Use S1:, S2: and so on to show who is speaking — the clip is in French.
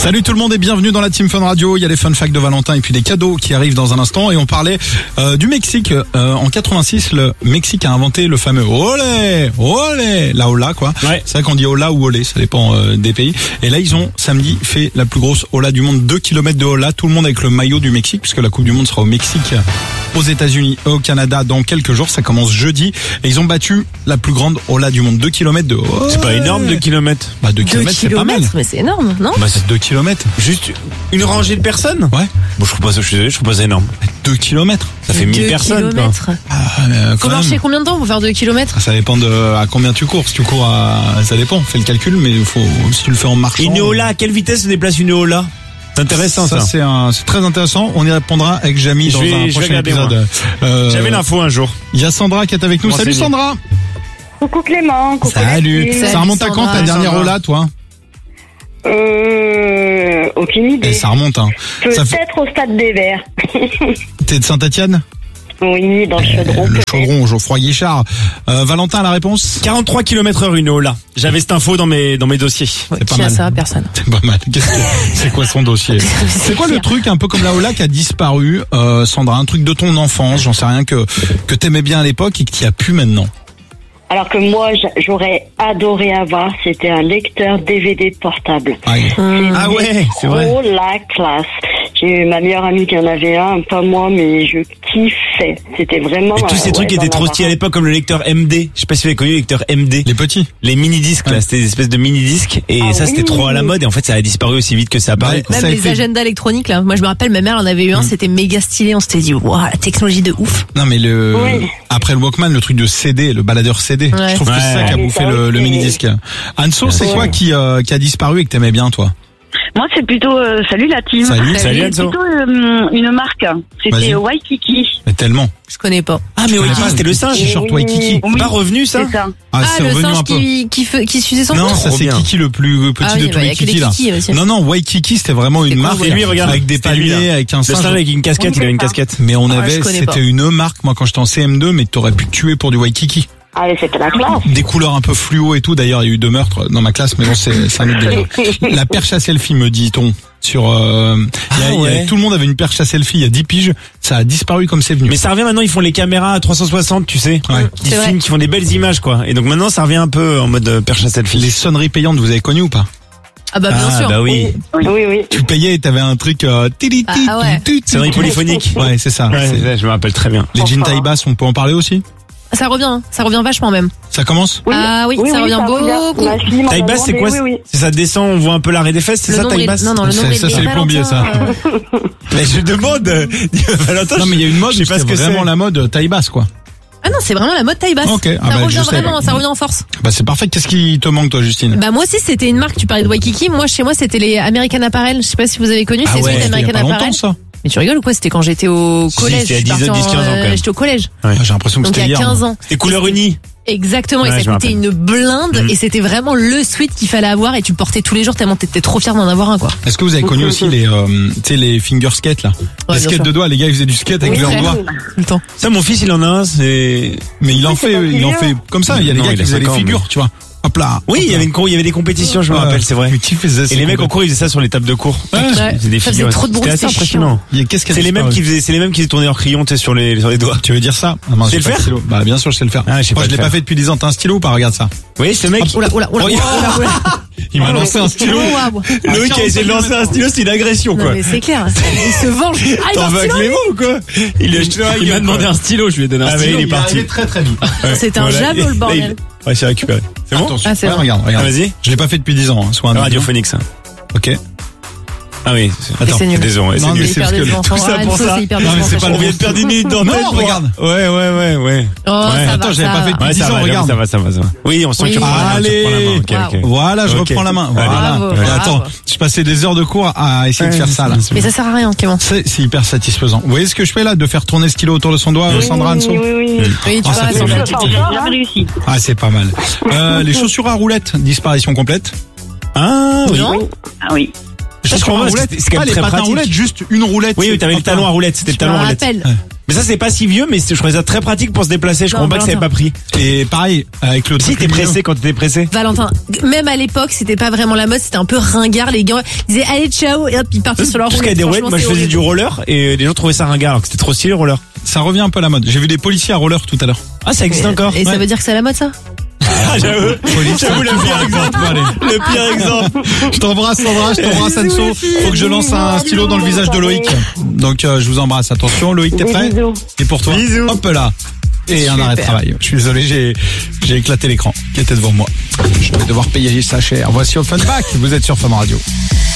S1: Salut tout le monde et bienvenue dans la Team Fun Radio. Il y a les fun facts de Valentin et puis des cadeaux qui arrivent dans un instant. Et on parlait du Mexique. En 86, le Mexique a inventé le fameux olé, olé, la hola quoi. Ouais. C'est vrai qu'on dit hola ou olé, ça dépend des pays. Et là ils ont samedi fait la plus grosse hola du monde, 2 km de hola, tout le monde avec le maillot du Mexique puisque la Coupe du Monde sera au Mexique, aux États-Unis et au Canada dans quelques jours. Ça commence jeudi et ils ont battu la plus grande hola du monde, 2 km de hola.
S2: C'est pas énorme 2 km.
S1: Bah 2 km c'est pas mal.
S3: Mais c'est énorme, non?
S1: Bah c'est 2 km.
S2: Juste une rangée de personnes?
S1: Ouais.
S2: Bon, je trouve pas ça énorme.
S1: 2 km.
S2: Ça fait 1000 personnes, quoi.
S3: Faut marcher combien de temps pour faire 2 km?
S1: Ça dépend de à combien tu cours. Si tu cours ça dépend. Fais le calcul, mais si tu le fais en marchant.
S2: Une hola, à quelle vitesse se déplace une hola? C'est intéressant, ça.
S1: C'est très intéressant. On y répondra avec Jamie dans un prochain épisode.
S2: J'avais l'info un jour.
S1: Il y a Sandra qui est avec nous. Salut Sandra.
S4: Coucou Clément. Coucou
S1: Salut. Ça remonte à quand ta dernière hola, toi?
S4: Aucune idée.
S1: Et ça remonte, hein.
S4: Peut-être au Stade des Verts.
S1: T'es de Saint-Etienne?
S4: Oui, dans le Chaudron.
S1: Le Chaudron, Geoffroy Guichard. Valentin, la réponse?
S2: 43 km/h une hola. J'avais cette info dans mes dossiers.
S1: C'est pas mal.
S3: Ça, personne.
S1: C'est pas mal. C'est quoi son dossier? C'est quoi le truc un peu comme la hola qui a disparu, Sandra? Un truc de ton enfance, j'en sais rien, que t'aimais bien à l'époque et que t'y as plus maintenant?
S4: Alors que moi, j'aurais adoré avoir, c'était un lecteur DVD portable.
S1: Ah ouais, c'est vrai.
S4: Oh la classe. J'ai eu ma meilleure amie qui en avait un, pas moi, mais je kiffais. C'était vraiment...
S2: Et tous ces trucs étaient trop stylés à l'époque, comme le lecteur MD. Je sais pas si vous avez connu le lecteur MD.
S1: Les petits.
S2: Les mini-disques, là. C'était des espèces de mini-disques. Et ça, c'était trop à la mode. Et en fait, ça a disparu aussi vite que ça apparaît.
S3: Même les agendas électroniques, là. Moi, je me rappelle, ma mère en avait eu un, c'était méga stylé. On s'était dit, waouh, la technologie de ouf.
S1: Non, mais après le Walkman, le truc de CD, le baladeur CD.
S3: Ouais.
S1: Je trouve que c'est ça qui a bouffé le mini-disque. Anso, c'est quoi qui a disparu et que t'aimais bien, toi?
S5: Moi, c'est plutôt... salut la team.
S1: Salut
S5: C'est plutôt une marque. C'était Waikiki.
S1: Mais tellement.
S3: Je connais pas.
S2: Ah, mais Waikiki, c'était le singe.
S1: T-shirt Waikiki.
S5: Oui.
S2: Pas revenu, ça?
S5: C'est ça.
S1: C'est
S3: le
S1: revenu
S3: singe
S1: un peu.
S3: qui suçait son
S1: Non,
S3: pouce.
S1: ça c'est Kiki le plus petit de tous les Kiki là. Non, Waikiki c'était vraiment une marque.
S2: Et lui, regarde,
S1: avec des palmiers, avec un
S2: le
S1: singe.
S2: singe avec une casquette, il avait une casquette.
S1: Mais c'était une marque, moi quand j'étais en CM2, mais t'aurais pu te tuer pour du Waikiki.
S4: Ah, mais c'était la classe.
S1: Des couleurs un peu fluo et tout. D'ailleurs, il y a eu 2 meurtres dans ma classe, mais bon, c'est un autre délire. La perche à selfie, me dit-on. Tout le monde avait une perche à selfie il y a 10 piges. Ça a disparu comme c'est venu.
S2: Mais ça revient maintenant, ils font les caméras à 360, tu sais.
S1: Ouais.
S2: Ils filment, qui font des belles images, quoi. Et donc maintenant, ça revient un peu en mode perche à selfie.
S1: Les sonneries payantes, vous avez connu ou pas?
S3: Ah bah bien sûr.
S2: Bah oui.
S4: Oui.
S1: Tu payais et t'avais un truc
S2: Sonnerie polyphonique.
S1: Ouais, c'est ça.
S2: Ouais, je me rappelle très bien.
S1: Les jeans taille basse, on peut en parler aussi?
S3: Ça revient vachement même.
S1: Ça commence?
S3: Ah oui, ça revient beaucoup.
S2: Taille basse, c'est quoi? Si ça descend, on voit un peu l'arrêt des fesses, c'est ça, taille basse?
S3: Non, le nombril.
S1: Ça, c'est les plombiers, ça.
S2: Mais je demande, Valentin.
S1: Non, mais il y a une mode, je sais pas ce que c'est. Vraiment la mode taille basse, quoi.
S3: Ah non, c'est vraiment la mode taille basse.
S1: Ok.
S3: Ça revient vraiment, ça revient en force.
S1: Bah, c'est parfait. Qu'est-ce qui te manque, toi, Justine?
S3: Bah, moi aussi, c'était une marque, tu parlais de Waikiki. Moi, chez moi, c'était les American Apparel. Je sais pas si vous avez connu, c'est celui d'American Apparel.
S1: Ça.
S3: Mais tu rigoles ou quoi? C'était quand j'étais au collège.
S2: C'était à 10, 15 ans, quand même.
S3: J'étais au collège.
S1: Ouais. J'ai l'impression que c'était
S3: il y a 15 ans.
S2: C'était couleur unie.
S3: Exactement, et ça coûtait une blinde, et c'était vraiment le sweat qu'il fallait avoir, et tu le portais tous les jours tellement t'étais trop fier d'en avoir un, quoi.
S1: Est-ce que vous avez connu aussi les finger skates, là? Les skates de doigts, les gars, ils faisaient du skate avec leurs doigts.
S3: Tout le temps.
S2: Ça, mon fils, il en a un, mais il en fait comme ça. Il y a des gars qui faisaient des figures, tu vois. Hop là. Oui, il y avait des compétitions, je me rappelle, c'est vrai. Et les mecs en cours, ils faisaient ça sur les tables de cours.
S3: C'est des figures. Trop de bruit,
S2: c'était assez impressionnant.
S1: C'est
S2: les mêmes qui faisaient tourner en crayon, tu sais, sur les doigts.
S1: Tu veux dire ça?
S2: Tu sais le faire?
S1: Bah, bien sûr, je sais le faire.
S2: Moi,
S1: je l'ai pas fait depuis 10 ans. T'as un stylo ou pas? Regarde ça.
S2: Oui, ce mec.
S3: Oula.
S1: Il m'a lancé un stylo.
S2: Loïc a essayé de lancer un stylo, c'est une agression, quoi.
S3: Non, mais c'est clair. Il se venge.
S2: T'en veux avec Clément ou quoi? Il m'a demandé un stylo, je lui ai donné un stylo.
S1: Il est parti très très vite.
S3: C'est un javelot, le bordel.
S2: Ouais, c'est récupéré. C'est bon?
S1: Ah, c'est bon. Regarde.
S2: Vas-y.
S1: Je l'ai pas fait depuis 10 ans, soit un
S2: radiophonique, ça.
S1: Ok.
S2: Ah oui,
S3: attends, c'est
S2: désolé.
S1: Non, mais c'est parce que
S2: tout ça pour ça.
S1: Non, mais c'est pas le
S2: on vient de perdre une minute dans
S1: non, regarde.
S2: Ouais.
S1: Attends, j'avais pas fait depuis 10 ans, regarde.
S2: Ça va. Oui, on sent que tu prends la main.
S1: Allez. Voilà, je reprends la main. Voilà. Attends, je passais des heures de cours à essayer de faire ça, là.
S3: Mais ça sert à rien, Clément.
S1: C'est hyper satisfaisant. Vous voyez ce que je fais là, de faire tourner ce stylo autour de son doigt, Sandra Anso?
S5: Oui,
S3: tu vois,
S5: j'ai réussi.
S1: Ah, c'est pas mal. Les chaussures à roulettes, disparition complète.
S2: Ah, oui.
S5: Ah oui.
S1: Chaussures à roulettes, c'est pas les patins à roulettes, juste une roulette.
S2: Oui, t'avais le talon à roulette, c'était le talon à roulette.
S1: Mais
S2: Mais ça c'est pas si vieux, mais je trouvais ça très pratique pour se déplacer. Je crois pas que ça avait pas pris.
S1: Et pareil avec le.
S2: Si t'es pressé quand t'étais pressé.
S3: Valentin, même à l'époque, c'était pas vraiment la mode, c'était un peu ringard. Les gars disaient allez ciao et hop ils partaient sur leur roulette.
S2: Parce qu'il y a des roulettes, moi je faisais du roller et les gens trouvaient ça ringard alors que c'était trop stylé le roller.
S1: Ça revient un peu à la mode. J'ai vu des policiers à roller tout à l'heure.
S2: Ah ça existe encore.
S3: Et ça veut dire que c'est à la mode ça?
S2: Ah, j'avoue le pire exemple. Le pire exemple.
S1: Je t'embrasse Sandra, je t'embrasse Anso. Faut que je lance un stylo dans le visage de Loïc. Donc je vous embrasse. Attention Loïc, t'es prêt? Et pour toi.
S2: Bisous.
S1: Hop là. Et un arrêt de travail. Je suis désolé, j'ai éclaté l'écran qui était devant moi. Je vais devoir payer ça cher. Voici Offenbach. Vous êtes sur Fun Radio.